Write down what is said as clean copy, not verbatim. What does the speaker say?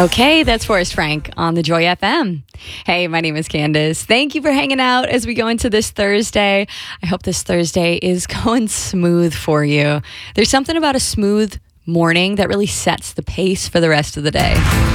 Okay, that's Forrest Frank on the Joy FM. Hey, my name is Candace. Thank you for hanging out as we go into this Thursday. I hope this Thursday is going smooth for you. There's something about a smooth morning that really sets the pace for the rest of the day.